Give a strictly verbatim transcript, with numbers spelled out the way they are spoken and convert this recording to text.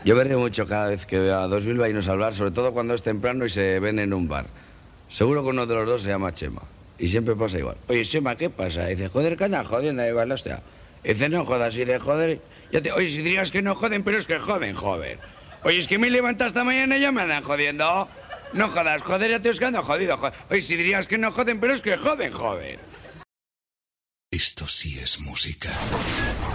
Yo me río mucho cada vez que veo a dos bilbaínos hablar, sobre todo cuando es temprano y se ven en un bar. Seguro que uno de los dos se llama Chema. Y siempre pasa igual. Oye, Chema, ¿qué pasa? Y dice, joder, ¿qué andan jodiendo ahí, vale, hostia? Y dice, no jodas, y de joder... Ya te... Oye, si dirías que no joden, pero es que joden, joder. Oye, es que me levantas esta mañana y ya me andan jodiendo. No jodas, joder, ya te os quedando jodido, joder. Oye, si dirías que no joden, pero es que joden, joder. Esto sí es música.